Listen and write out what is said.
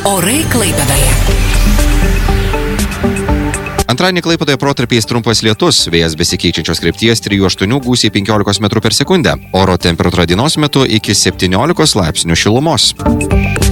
Orai Klaipėdoje. Antradienį Klaipėdoje protarpiais trumpas lietus, vėjas besikeičiančios krypties 3-8 gūsiai 15 m/s. Oro temperatūra dienos metu iki 17 laipsnių šilumos.